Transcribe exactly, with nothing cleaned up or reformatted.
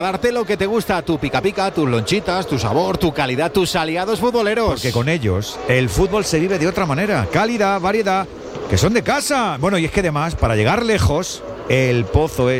Darte lo que te gusta, tu pica pica, tus lonchitas, tu sabor, tu calidad, tus aliados futboleros. Porque con ellos el fútbol se vive de otra manera. Calidad, variedad, que son de casa. Bueno, y es que además, para llegar lejos, el Pozo es